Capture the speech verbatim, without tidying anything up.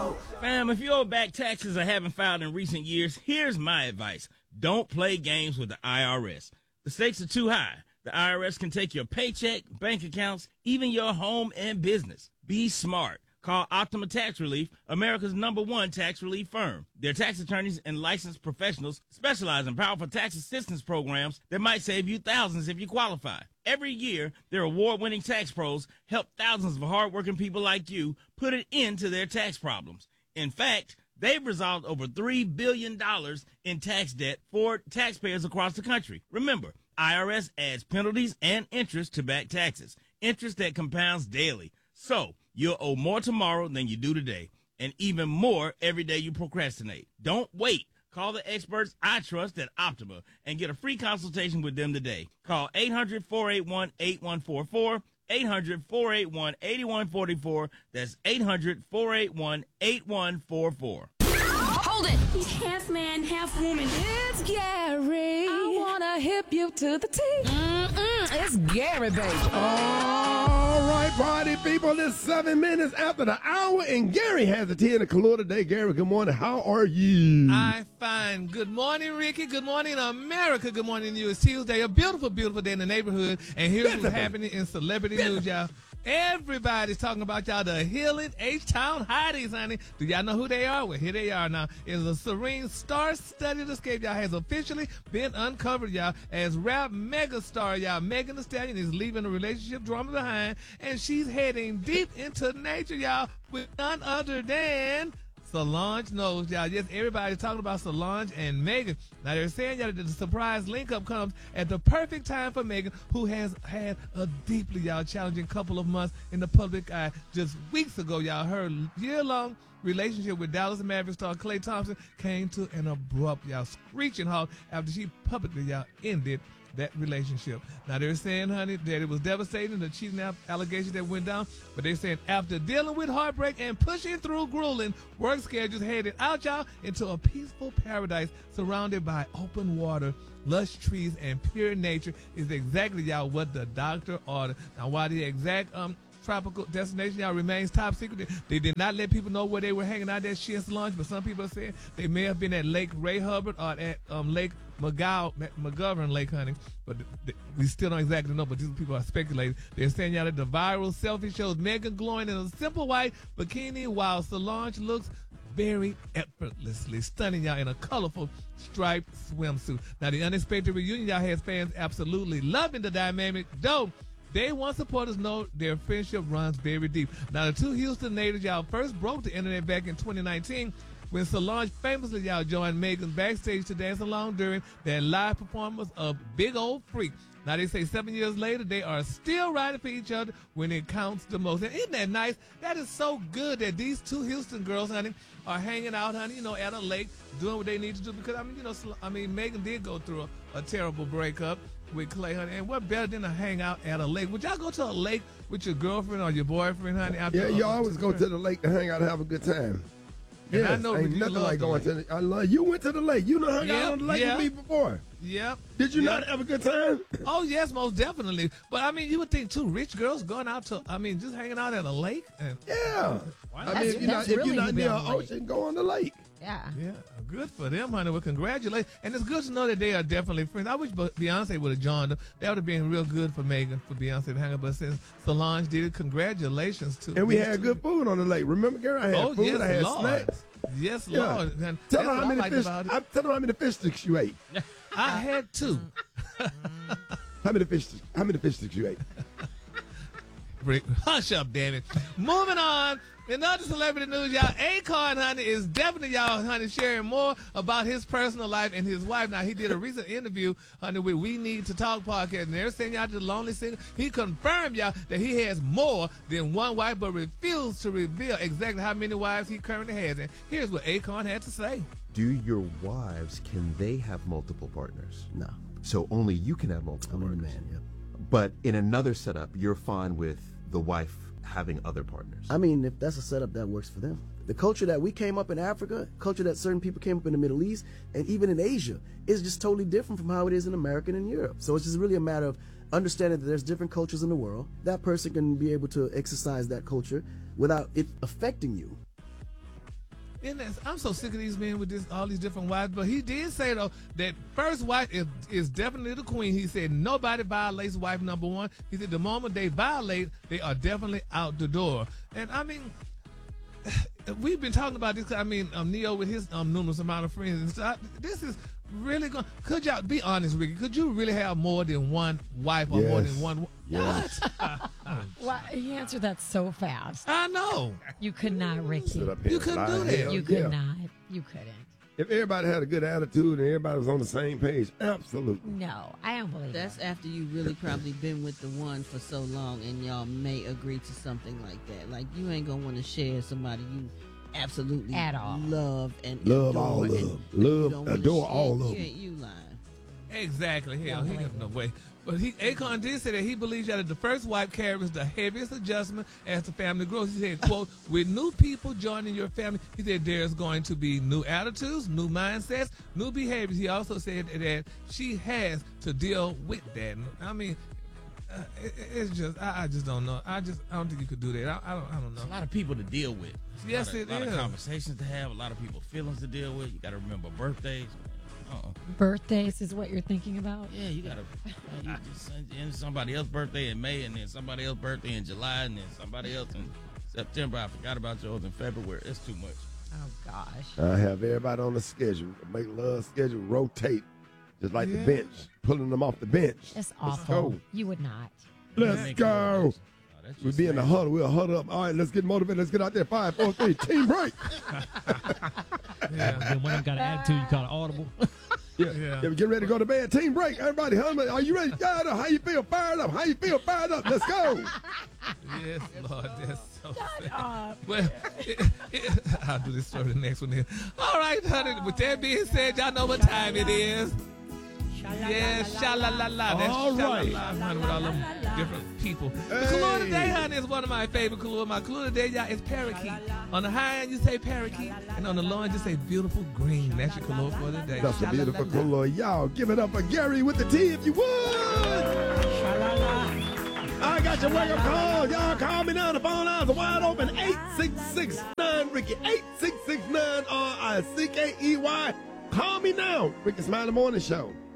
Fam, if you owe back taxes or haven't filed in recent years, here's my advice. Don't play games with the I R S. The stakes are too high. The I R S can take your paycheck, bank accounts, even your home and business. Be smart. Call Optima Tax Relief, America's number one tax relief firm. Their tax attorneys and licensed professionals specialize in powerful tax assistance programs that might save you thousands if you qualify. Every year, their award-winning tax pros help thousands of hardworking people like you put an end to their tax problems. In fact, they've resolved over three billion dollars in tax debt for taxpayers across the country. Remember, I R S adds penalties and interest to back taxes, interest that compounds daily. So, you'll owe more tomorrow than you do today, and even more every day you procrastinate. Don't wait. Call the experts I trust at Optima and get a free consultation with them today. Call eight hundred, four eight one, eight one four four, eight hundred, four eight one, eight one four four. That's eight hundred, four eight one, eight one four four. Hold it! He's half man, half woman. It's Gary. I wanna hip you to the T. Mm-mm, it's Gary, baby. All right, party people, it's seven minutes after the hour, and Gary has the tea in the Kahlua today. Gary, good morning. How are you? I'm fine. Good morning, Ricky. Good morning, America. Good morning to you. It's Tuesday, a beautiful, beautiful day in the neighborhood, and here's what's happening in celebrity news, y'all. Everybody's talking about y'all, the Hillen H-Town Hotties, honey. Do y'all know who they are? Well, here they are now. It's a serene star-studded escape, y'all, has officially been uncovered, y'all, as rap megastar, y'all. Megan Thee Stallion is leaving the relationship drama behind, and she's heading deep into nature, y'all, with none other than Solange Knowles, y'all. Yes, everybody's talking about Solange and Megan. Now, they're saying, y'all, that the surprise link-up comes at the perfect time for Megan, who has had a deeply, y'all, challenging couple of months in the public eye. Just weeks ago, y'all, her year-long relationship with Dallas Mavericks star Klay Thompson came to an abrupt, y'all, screeching halt after she publicly, y'all, ended that relationship. Now, they're saying, honey, that it was devastating, the cheating allegations that went down, but they're saying after dealing with heartbreak and pushing through grueling work schedules, headed out, y'all, into a peaceful paradise surrounded by open water, lush trees, and pure nature is exactly, y'all, what the doctor ordered. Now, while the exact um tropical destination, y'all, remains top secret, they did not let people know where they were hanging out at Shear's Lunch, but some people are saying they may have been at Lake Ray Hubbard or at um, Lake McGow, McGovern Lake, honey, but th- th- we still don't exactly know, but these people are speculating. They're saying, y'all, that the viral selfie shows Megan glowing in a simple white bikini while Solange looks very effortlessly stunning, y'all, in a colorful striped swimsuit. Now, the unexpected reunion, y'all, has fans absolutely loving the dynamic, though day one supporters know their friendship runs very deep. Now, the two Houston natives, y'all, first broke the internet back in twenty nineteen when Solange famously, y'all, joined Megan backstage to dance along during their live performance of Big Old Freak. Now, they say seven years later, they are still riding for each other when it counts the most. And isn't that nice? That is so good that these two Houston girls, honey, are hanging out, honey, you know, at a lake, doing what they need to do. Because, I mean, you know, I mean, Megan did go through a, a terrible breakup with Klay, honey. And what better than to hang out at a lake? Would y'all go to a lake with your girlfriend or your boyfriend, honey? After Yeah, you a, always go to the lake to hang out and have a good time. And yes, I know ain't you nothing love like the going lake. to the, I love you went to the lake. You know hung Yep, out on the lake yep. with me before. Yep. Did you yep. not have a good time? Oh, yes, most definitely. But, I mean, you would think two rich girls going out to, I mean, just hanging out at a lake. And, Yeah. I That's- mean, if you're not, that's if really you're not to be near on an the lake. ocean, go on the lake. Yeah. yeah, good for them, honey. Well, congratulations. And it's good to know that they are definitely friends. I wish Beyonce would have joined them. That would have been real good for Megan, for Beyonce to hang out. But since Solange did it, congratulations to And we these had two. good food on the lake. Remember, Gary? I had Oh, food. yes, I had Lord. snacks. Yes, Yeah. Lord. And Tell that's her how what I many liked fish. about it. I, tell her how many fish sticks you ate. I had two. How many fish? How many fish sticks you ate? Rick, hush up, damn it. Moving on. In other celebrity news, y'all, Akon, honey, is definitely, y'all, honey, sharing more about his personal life and his wife. Now, he did a recent interview, honey, with We Need to Talk podcast, and they're saying, y'all, the lonely singer, he confirmed, y'all, that he has more than one wife, but refused to reveal exactly how many wives he currently has. And here's what Akon had to say. Do your wives, can they have multiple partners? No, So only you can have multiple I'm a partners. man. Yep. But in another setup, you're fine with the wife having other partners. I mean, if that's a setup that works for them. The culture that we came up in Africa, culture that certain people came up in the Middle East, and even in Asia, is just totally different from how it is in America and in Europe. So it's just really a matter of understanding that there's different cultures in the world. That person can be able to exercise that culture without it affecting you. Isn't that, I'm so sick of these men with this all these different wives. But he did say though that first wife is is definitely the queen. He said nobody violates wife number one. He said the moment they violate, they are definitely out the door. And I mean, we've been talking about this. I mean, um, Neo with his um, numerous amount of friends and stuff. This is really going. Could y'all be honest, Ricky? Could you really have more than one wife or Yes. more than one? Yes. What? Well, he answered that so fast. I know. You could not, Ricky. Sit up here You and couldn't lie. do that. Hell You could yeah. not. You couldn't. If everybody had a good attitude and everybody was on the same page, absolutely. No, I don't believe That's that. after you really probably been with the one for so long and y'all may agree to something like that. Like you ain't gonna want to share somebody you absolutely At all. love and Love adore all of and them. you Love, don't wanna adore share. all of You them. ain't you lying. Exactly. Hell, Don't he believe has no it. way. But he, Akon did say that he believes that the first wife carries the heaviest adjustment as the family grows. He said, quote, with new people joining your family, he said there's going to be new attitudes, new mindsets, new behaviors. He also said that she has to deal with that. I mean, uh, it, it's just, I, I just don't know. I just, I don't think you could do that. I, I don't, I don't know. There's a lot of people to deal with. Yes, a lot of, it lot is. of conversations to have. A lot of people feelings to deal with. You got to remember birthdays. Uh-uh. Birthdays is what you're thinking about? Yeah, you gotta. You just, and somebody else's birthday in May, and then somebody else's birthday in July, and then somebody else in September. I forgot about yours in February. It's too much. Oh, gosh. I have everybody on the schedule. Make love schedule rotate, just like the Yeah. bench, pulling them off the bench. That's Let's awful. go. You would not. Let's Make it go. worse. Oh, that's We'll just be in the crazy. huddle. We'll huddle up. All right, let's get motivated. Let's get out there. Five, four, three, team break. Yeah. Then one of them got an attitude, you call it audible. Yeah, Yeah. yeah. we get ready to go to bed. Team break. Everybody, huddle. Are you ready? Fired up. How you feel? Fired up. How you feel? Fired up. Let's go. Yes, Lord, that's so sad. Well, it, it, I'll do this for the next one here. All right, honey. With that being said, y'all know what time it is. Yeah, sha-la-la-la. That's All right. sha-la-la, honey, with all them different people. The Hey. color today, honey, is one of my favorite color. My color today, y'all, is parakeet. On the high end, you say parakeet, and on the low end, you say beautiful green. That's your color for the day. That's a beautiful Sha-la-la-la. color. Y'all give it up for Gary with the T if you would. I got your wake up call. Y'all call me now. The phone lines are wide open. eight six six nine Ricky. eight six six nine R I C K E Y. Call me now. Ricky Smiley Morning Show.